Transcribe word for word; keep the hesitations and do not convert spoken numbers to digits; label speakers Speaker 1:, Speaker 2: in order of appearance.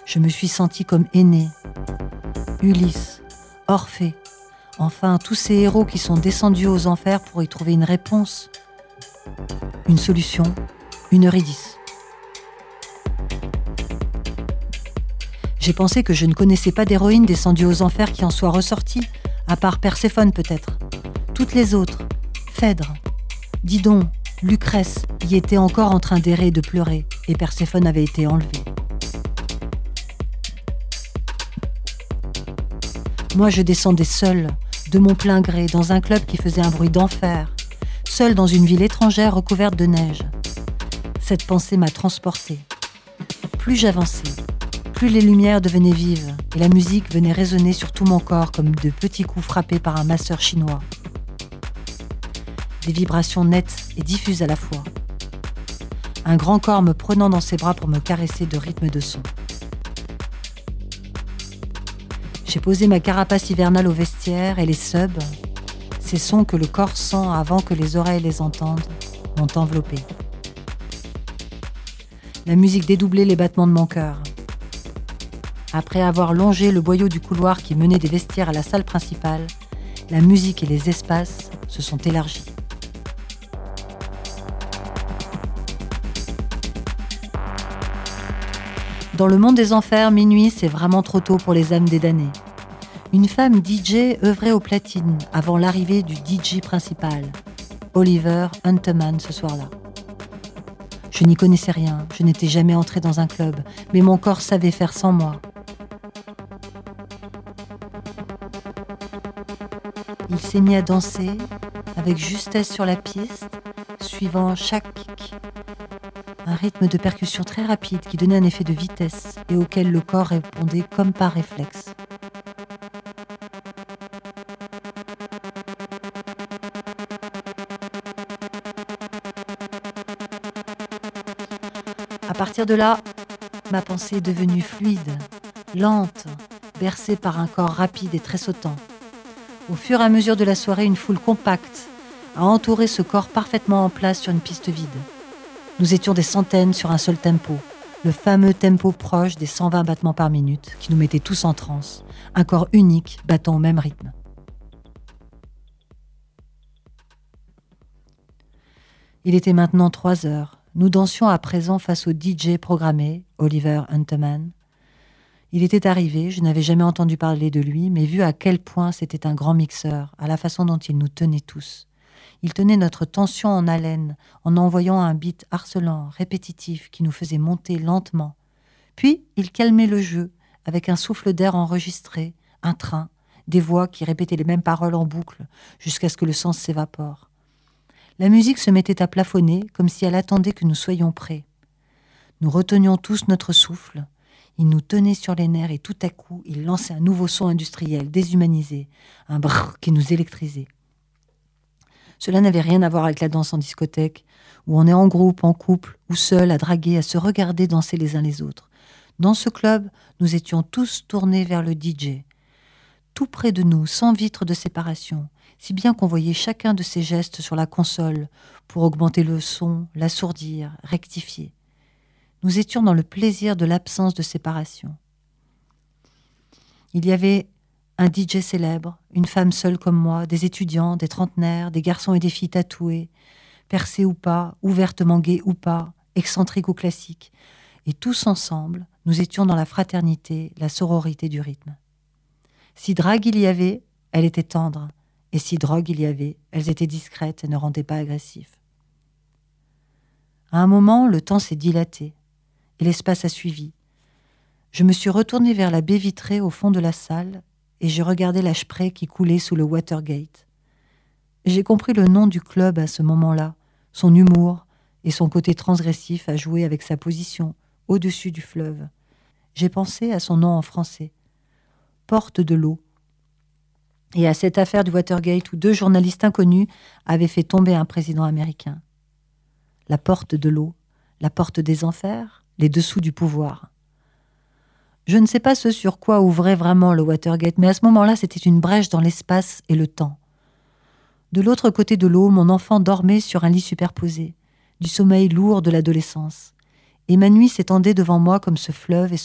Speaker 1: Je me suis sentie comme Énée, Ulysse, Orphée, enfin tous ces héros qui sont descendus aux enfers pour y trouver une réponse, une solution, une Eurydice. J'ai pensé que je ne connaissais pas d'héroïne descendue aux enfers qui en soit ressortie, à part Perséphone peut-être. Toutes les autres, Phèdre, Didon, Lucrèce, y étaient encore en train d'errer et de pleurer, et Perséphone avait été enlevée. Moi, je descendais seule, de mon plein gré, dans un club qui faisait un bruit d'enfer, seule dans une ville étrangère recouverte de neige. Cette pensée m'a transportée. Plus j'avançais, plus les lumières devenaient vives et la musique venait résonner sur tout mon corps comme de petits coups frappés par un masseur chinois. Des vibrations nettes et diffuses à la fois. Un grand corps me prenant dans ses bras pour me caresser de rythme de son. J'ai posé ma carapace hivernale au vestiaire et les subs, ces sons que le corps sent avant que les oreilles les entendent, m'ont enveloppé. La musique dédoublait les battements de mon cœur. Après avoir longé le boyau du couloir qui menait des vestiaires à la salle principale, la musique et les espaces se sont élargis. Dans le monde des enfers, minuit, c'est vraiment trop tôt pour les âmes des damnés. Une femme D J œuvrait aux platines avant l'arrivée du D J principal, Oliver Hunteman, ce soir-là. Je n'y connaissais rien, je n'étais jamais entrée dans un club, mais mon corps savait faire sans moi. Il s'est mis à danser avec justesse sur la piste, suivant chaque kick. Un rythme de percussion très rapide qui donnait un effet de vitesse et auquel le corps répondait comme par réflexe. À partir de là, ma pensée est devenue fluide, lente, bercée par un corps rapide et tressautant. Au fur et à mesure de la soirée, une foule compacte a entouré ce corps parfaitement en place sur une piste vide. Nous étions des centaines sur un seul tempo, le fameux tempo proche des cent vingt battements par minute qui nous mettait tous en transe, un corps unique battant au même rythme. Il était maintenant trois heures. Nous dansions à présent face au D J programmé, Oliver Hunteman. Il était arrivé, je n'avais jamais entendu parler de lui, mais vu à quel point c'était un grand mixeur, à la façon dont il nous tenait tous. Il tenait notre tension en haleine, en envoyant un beat harcelant, répétitif, qui nous faisait monter lentement. Puis, il calmait le jeu, avec un souffle d'air enregistré, un train, des voix qui répétaient les mêmes paroles en boucle, jusqu'à ce que le sens s'évapore. La musique se mettait à plafonner, comme si elle attendait que nous soyons prêts. Nous retenions tous notre souffle. Il nous tenait sur les nerfs et tout à coup, il lançait un nouveau son industriel, déshumanisé, un brrr qui nous électrisait. Cela n'avait rien à voir avec la danse en discothèque, où on est en groupe, en couple, ou seul, à draguer, à se regarder danser les uns les autres. Dans ce club, nous étions tous tournés vers le D J. Tout près de nous, sans vitre de séparation, si bien qu'on voyait chacun de ses gestes sur la console pour augmenter le son, l'assourdir, rectifier. Nous étions dans le plaisir de l'absence de séparation. Il y avait un D J célèbre, une femme seule comme moi, des étudiants, des trentenaires, des garçons et des filles tatoués, percés ou pas, ouvertement gays ou pas, excentriques ou classiques. Et tous ensemble, nous étions dans la fraternité, la sororité du rythme. Si drague il y avait, elle était tendre, et si drogue il y avait, elles étaient discrètes et ne rendaient pas agressifs. À un moment, le temps s'est dilaté, et l'espace a suivi. Je me suis retournée vers la baie vitrée au fond de la salle, et je regardais la Spree qui coulait sous le Watergate. J'ai compris le nom du club à ce moment-là, son humour et son côté transgressif à jouer avec sa position au-dessus du fleuve. J'ai pensé à son nom en français, Porte de l'eau, et à cette affaire du Watergate où deux journalistes inconnus avaient fait tomber un président américain. La porte de l'eau, la porte des enfers, les dessous du pouvoir. Je ne sais pas ce sur quoi ouvrait vraiment le Watergate, mais à ce moment-là, c'était une brèche dans l'espace et le temps. De l'autre côté de l'eau, mon enfant dormait sur un lit superposé, du sommeil lourd de l'adolescence. Et ma nuit s'étendait devant moi comme ce fleuve et ce